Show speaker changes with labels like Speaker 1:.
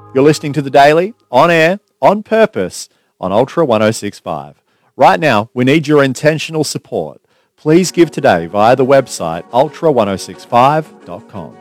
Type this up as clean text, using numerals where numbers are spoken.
Speaker 1: You're listening to The Daily, on air, on purpose, on Ultra 1065. Right now, we need your intentional support. Please give today via the website ultra1065.com.